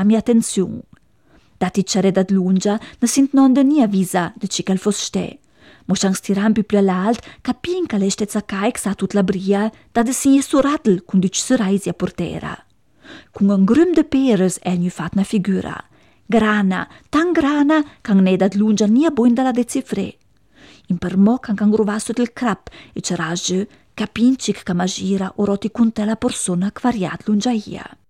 mia attenzione. Dati c'era da lunga, ne sint non da ni avvisa de ci che fosse ste. Moschang stiram più all'alt, capin che l'este zacaic sa tut la bria, da de signi suratl con duc seraisi a portera. Con un grum de peres è nu fat na figura. Grana, tan grana, che ne da lunga ni a buin dalla decifre. In per mo can gruvasso del crap e c'era giù, capincic che magira o roti con te la persona che variat lungia ia.